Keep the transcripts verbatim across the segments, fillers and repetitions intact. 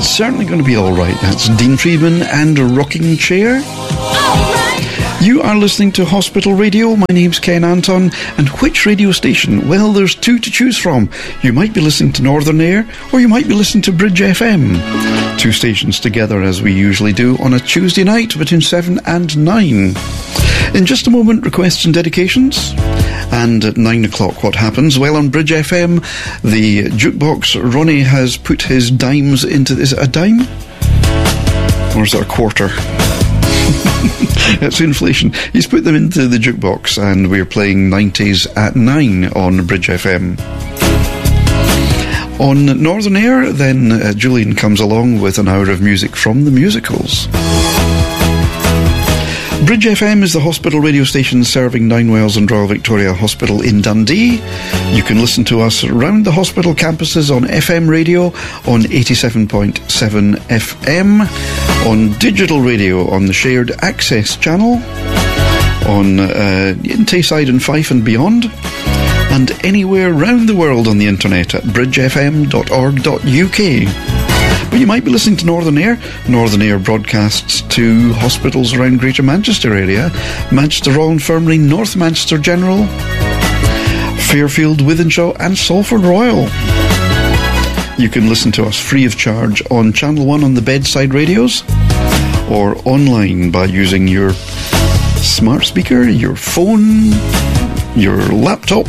It's certainly going to be all right. That's Dean Friedman and a Rocking Chair. You are listening to Hospital Radio. My name's Ken Anton. And which radio station? Well, there's two to choose from. You might be listening to Northern Air, or you might be listening to Bridge F M. Two stations together, as we usually do, on a Tuesday night between seven and nine. In just a moment, requests and dedications. And at nine o'clock, what happens? Well, on Bridge F M, the jukebox, Ronnie has put his dimes into... Is it a dime? Or is it a quarter? It's inflation. He's put them into the jukebox, and we're playing nineties at nine on Bridge F M. On Northern Air, then uh, Julian comes along with an hour of music from the musicals. Bridge F M is the hospital radio station serving Ninewells and Royal Victoria Hospital in Dundee. You can listen to us around the hospital campuses on F M radio on eighty-seven point seven F M, on digital radio on the Shared Access channel, on uh, in Tayside and Fife and beyond, and anywhere round the world on the internet at bridge f m dot org dot u k. But you might be listening to Northern Air. Northern Air broadcasts to hospitals around Greater Manchester area, Manchester Royal Infirmary, North Manchester General, Fairfield, Wythenshawe and Salford Royal. You can listen to us free of charge on Channel one on the bedside radios, or online by using your smart speaker, your phone, your laptop,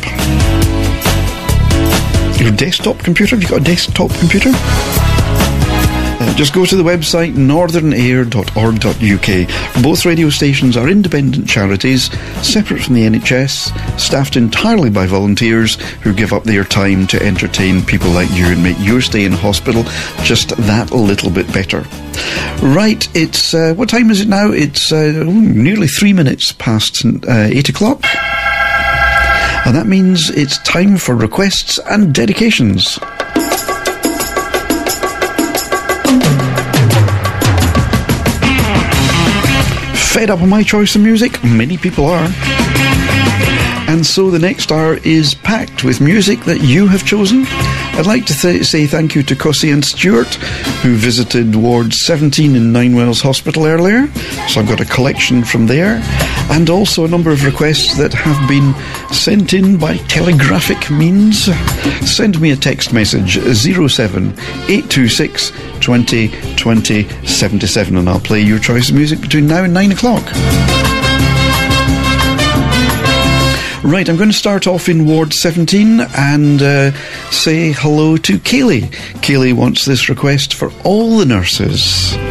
your desktop computer. Have you got a desktop computer? Uh, just go to the website northern air dot org dot u k. Both radio stations are independent charities, separate from the N H S, staffed entirely by volunteers who give up their time to entertain people like you and make your stay in hospital just that little bit better. Right, it's... Uh, what time is it now? It's uh, nearly three minutes past uh, eight o'clock. And that means it's time for requests and dedications. Fed up on my choice of music? Many people are. And so the next hour is packed with music that you have chosen. I'd like to th- say thank you to Cossie and Stewart, who visited Ward seventeen in Ninewells Hospital earlier. So I've got a collection from there. And also a number of requests that have been sent in by telegraphic means. Send me a text message, zero seven eight two six twenty twenty seventy-seven, and I'll play your choice of music between now and nine o'clock. Right, I'm going to start off in Ward seventeen and uh, say hello to Kaylee. Kaylee wants this request for all the nurses.